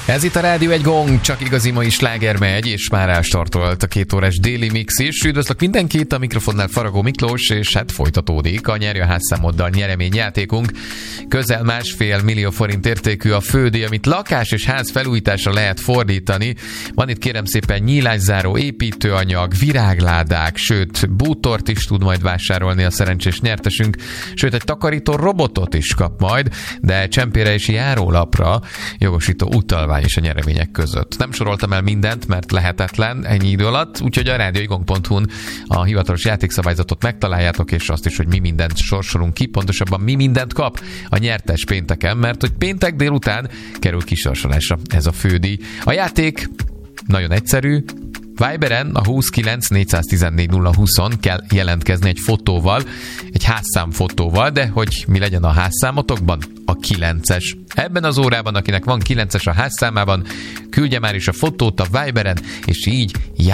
Ez itt a Rádió egy Gong, csak igazi mai sláger megy, és már elstartolt a 2 órás déli mix is. Üdvözlök mindenkit, a mikrofonnál Faragó Miklós, és hát folytatódik a Nyerj a házszámoddal nyereményjátékunk. Közel 1,5 millió forint értékű a fődíj, amit lakás és ház felújításra lehet fordítani. Van itt kérem szépen nyílászáró, építőanyag, virágládák, sőt bútort is tud majd vásárolni a szerencsés nyertesünk, sőt egy takarító robotot is kap majd, de csempérelési járólapra jogosító utalvány is a nyeremények között. Nem soroltam el mindent, mert lehetetlen ennyi idő alatt, úgyhogy a radioigong.hu-n a hivatalos játékszabályzatot megtaláljátok, és azt is, hogy mi mindent sorsolunk ki, pontosabban mi mindent kap a nyertes pénteken, mert hogy péntek délután kerül kisorsolásra ez a fődíj. A játék nagyon egyszerű. Viberen a 29 414 020-on kell jelentkezni egy fotóval, egy házszám fotóval, de hogy mi legyen a házszámotokban? A 9-es. Ebben az órában, akinek van 9-es a házszámában, küldje már is a fotót a Viberen, és így